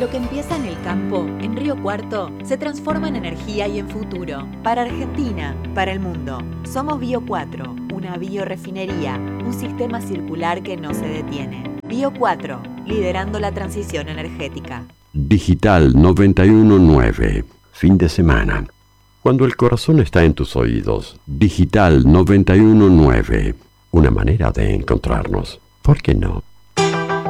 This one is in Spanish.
Lo que empieza en el campo, en Río Cuarto, se transforma en energía y en futuro. Para Argentina, para el mundo. Somos Bio 4, una biorefinería, un sistema circular que no se detiene. Bio 4, liderando la transición energética. Digital 919, fin de semana. Cuando el corazón está en tus oídos, Digital 919, una manera de encontrarnos. ¿Por qué no?